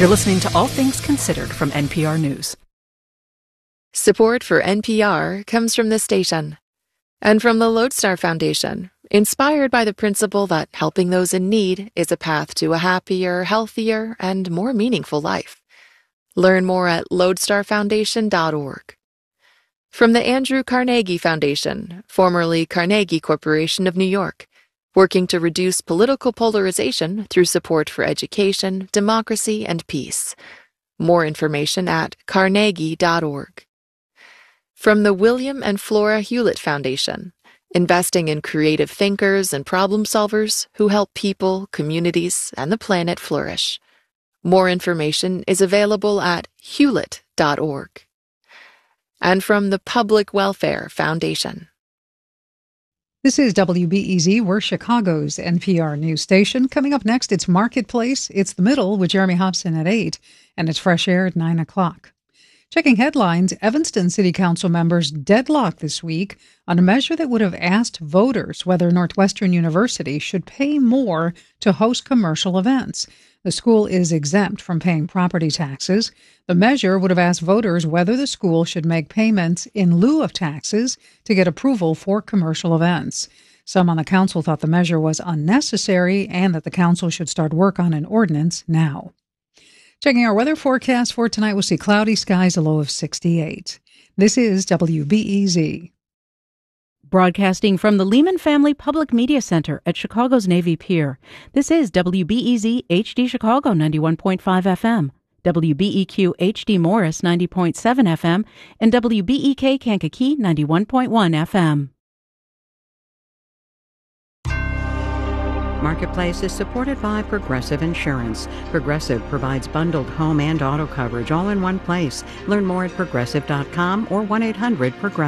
You're listening to All Things Considered from NPR News. Support for NPR comes from this station and from the Lodestar Foundation, inspired by the principle that helping those in need is a path to a happier, healthier, and more meaningful life. Learn more at lodestarfoundation.org. From the Andrew Carnegie Foundation, formerly Carnegie Corporation of New York, working to reduce political polarization through support for education, democracy, and peace. More information at carnegie.org. From the William and Flora Hewlett Foundation, investing in creative thinkers and problem solvers who help people, communities, and the planet flourish. More information is available at hewlett.org. And from the Public Welfare Foundation. This is WBEZ. We're Chicago's NPR news station. Coming up next, it's Marketplace. It's The Middle with Jeremy Hobson at 8, and it's Fresh Air at 9 o'clock. Checking headlines, Evanston City Council members deadlocked this week on a measure that would have asked voters whether Northwestern University should pay more to host commercial events. The school is exempt from paying property taxes. The measure would have asked voters whether the school should make payments in lieu of taxes to get approval for commercial events. Some on the council thought the measure was unnecessary and that the council should start work on an ordinance now. Checking our weather forecast for tonight, we'll see cloudy skies, a low of 68. This is WBEZ. Broadcasting from the Lehman Family Public Media Center at Chicago's Navy Pier. This is WBEZ HD Chicago 91.5 FM, WBEQ HD Morris 90.7 FM, and WBEK Kankakee 91.1 FM. Marketplace is supported by Progressive Insurance. Progressive provides bundled home and auto coverage all in one place. Learn more at progressive.com or 1-800-PROGRESSIVE.